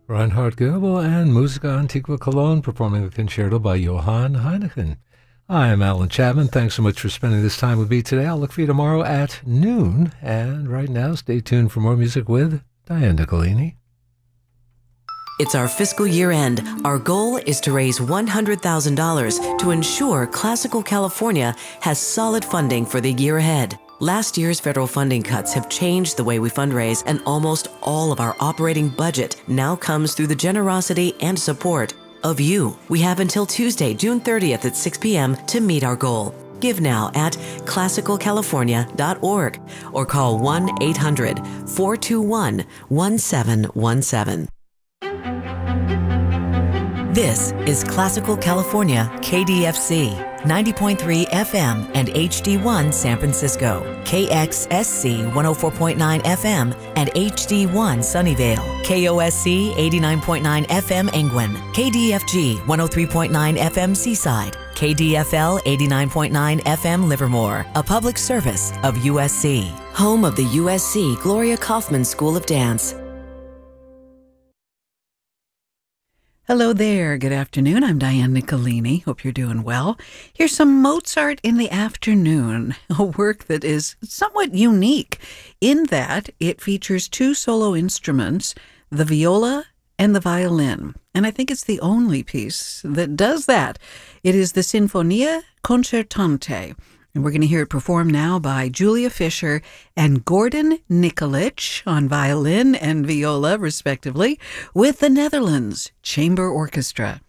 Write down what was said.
Reinhard Goebel and Musica Antiqua Cologne performing the concerto by Johann Heineken. I'm Alan Chapman. Thanks so much for spending this time with me today. I'll look for you tomorrow at noon. And right now, stay tuned for more music with Diane Nicolini. It's our fiscal year end. Our goal is to raise $100,000 to ensure Classical California has solid funding for the year ahead. Last year's federal funding cuts have changed the way we fundraise, and almost all of our operating budget now comes through the generosity and support of you. We have until Tuesday, June 30th at 6 p.m. to meet our goal. Give now at classicalcalifornia.org or call 1-800-421-1717. This is Classical California, KDFC, 90.3 FM and HD1 San Francisco, KXSC 104.9 FM and HD1 Sunnyvale, KOSC 89.9 FM Angwin, KDFG 103.9 FM Seaside, KDFL 89.9 FM Livermore, a public service of USC, home of the USC Gloria Kaufman School of Dance. Hello there. Good afternoon. I'm Diane Nicolini. Hope you're doing well. Here's some Mozart in the Afternoon, a work that is somewhat unique in that it features two solo instruments, the viola and the violin. And I think it's the only piece that does that. It is the Sinfonia Concertante. And we're going to hear it performed now by Julia Fischer and Gordon Nikolic on violin and viola, respectively, with the Netherlands Chamber Orchestra.